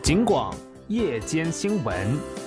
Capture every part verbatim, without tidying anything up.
警广夜间新闻。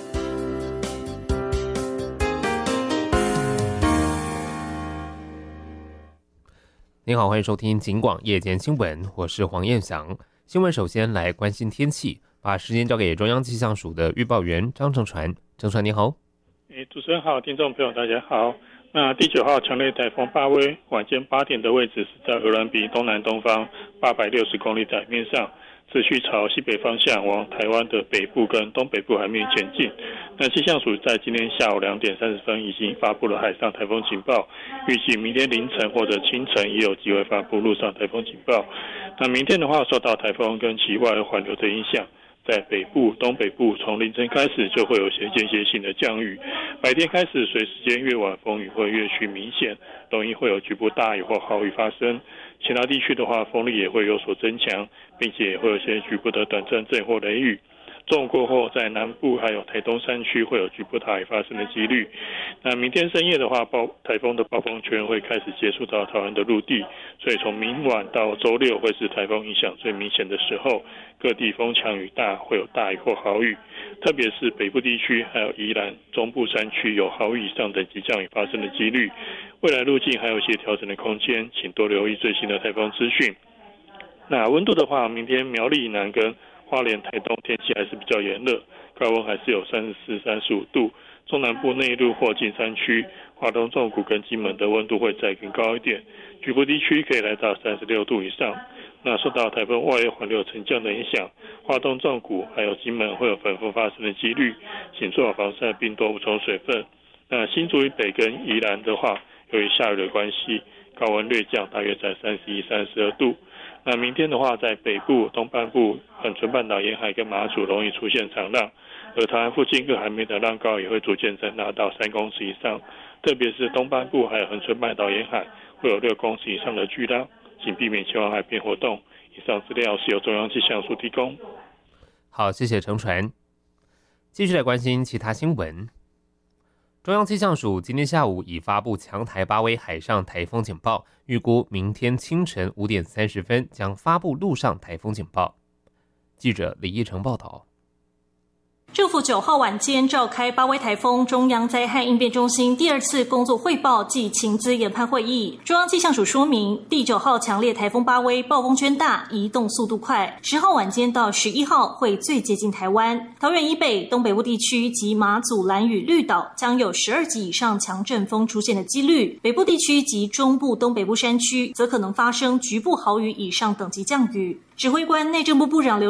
您好，欢迎收听警广夜间新闻，我是黄彦翔。新闻首先来关心天气，把时间交给中央气象署的预报员张正传。正传你好。 诶，主持人好，听众朋友大家好。那第九号强烈台风巴威晚间八点的位置是在鹅銮鼻东南东方八百六十公里的海面上，持续朝西北方向往台湾的北部跟东北部海面前进。那气象署在今天下午两点三十分已经发布了海上台风警报，预计明天凌晨或者清晨也有机会发布陆上台风警报。那明天的话，受到台风跟其外环流的影响，在北部、东北部从凌晨开始就会有些间歇性的降雨，白天开始随时间越晚，风雨会越趋明显，容易会有局部大雨或豪雨发生。其他地区的话，风力也会有所增强，并且也会有些局部的短暂阵或雷雨。中午过后，在南部还有台东山区会有局部大雨发生的几率。那明天深夜的话，暴台风的暴风圈会开始接触到台湾的陆地，所以从明晚到周六会是台风影响最明显的时候，各地风强雨大，会有大雨或豪雨，特别是北部地区还有宜兰、中部山区有豪雨以上等级降雨发生的几率。未来路径还有一些调整的空间，请多留意最新的台风资讯。那温度的话，明天苗栗以南跟花莲、台东天气还是比较炎热，高温还是有三十四、三十五度。中南部内陆或近山区、花东纵谷跟金门的温度会再更高一点，局部地区可以来到三十六度以上。那受到台风外围环流沉降的影响，花东纵谷还有金门会有反复发生的几率，请做好防晒并多补充水分。那新竹以北跟宜兰的话，由于下雨的关系，高温略降，大约在三十一、三十二度。那明天的话，在北部、东半部、恒春半岛沿海跟马祖容易出现长浪，而台湾附近各海面的浪高也会逐渐增大到三公尺以上，特别是东半部还有恒春半岛沿海会有六公尺以上的巨浪，请避免前往海边活动。以上资料是由中央气象署提供。 好，谢谢承传。继续来关心其他新闻。中央气象署今天下午已发布强台巴威海上台风警报，预估明天清晨五点三十分将发布陆上台风警报。记者李义成报道。 政府九号晚间召开巴威台风中央灾害应变中心第二次工作汇报暨情资研判会议。中央气象署说明，第九号强烈台风巴威暴风圈大，移动速度快，十号晚间到十一号会最接近台湾。桃园以北、东北部地区及马祖、兰屿、绿岛将有十二级以上强阵风出现的几率，北部地区及中部、东北部山区则可能发生局部豪雨以上等级降雨。指挥官内政部部长刘